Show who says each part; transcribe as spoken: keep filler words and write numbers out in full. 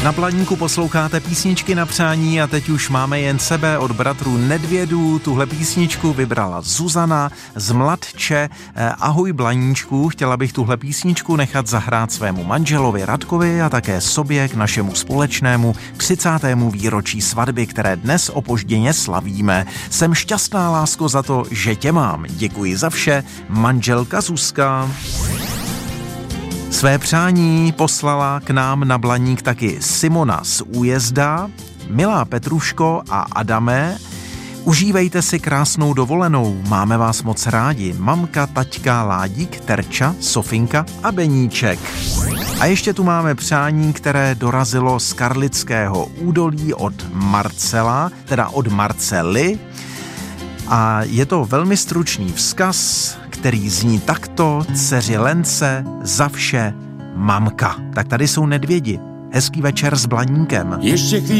Speaker 1: Na Blaníku posloucháte písničky na přání a teď už máme jen sebe od bratrů Nedvědů. Tuhle písničku vybrala Zuzana z Mladče. Ahoj Blaníčku, chtěla bych tuhle písničku nechat zahrát svému manželovi Radkovi a také sobě k našemu společnému třicátému výročí svatby, které dnes opožděně slavíme. Jsem šťastná, lásko, za to, že tě mám. Děkuji za vše, manželka Zuzka. Své přání poslala k nám na Blaník taky Simona z Újezda. Milá Petruško a Adame, užívejte si krásnou dovolenou, máme vás moc rádi. Mamka, taťka, Ládík, Terča, Sofinka a Beníček. A ještě tu máme přání, které dorazilo z Karlického údolí od Marcela, teda od Marcely. A je to velmi stručný vzkaz, který zní takto: dceři Lence, za vše mamka. Tak tady jsou Nedvědi. Hezký večer s Blaníkem.
Speaker 2: Ještě chvíli